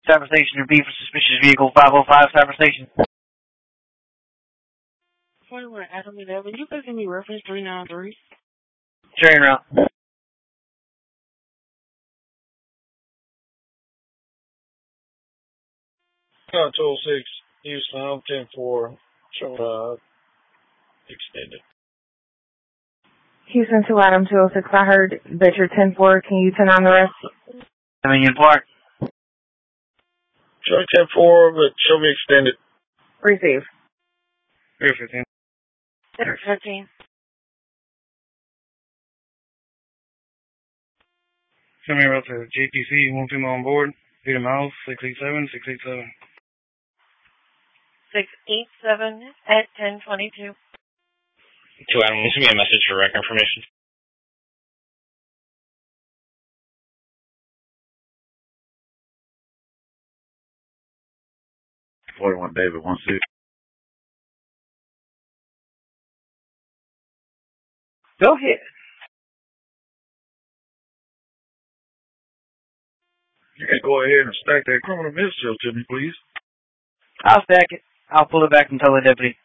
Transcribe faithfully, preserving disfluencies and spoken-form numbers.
Cyber Station, your B for suspicious vehicle, five oh five, Cyber Station. forty-one Adam eleven, you guys give me reference three nine three? Train route. Uh, two oh six, Houston, I'm ten four, show, uh, extended. Houston to Adam two oh six, I heard that you're ten four, can you turn on the rest? Dominion Park. Show ten four, but show me extended. Receive. Three fifteen. Center fifteen. Send me route to J T C, one female on board, Peter Miles, six eight seven, six eight seven. six eight seven at ten twenty-two. Two Adam, send me a message for record information. forty-one David, one six. Go ahead. You can go ahead and stack that criminal mischief to me, please. I'll stack it. I'll pull it back and tell the deputy.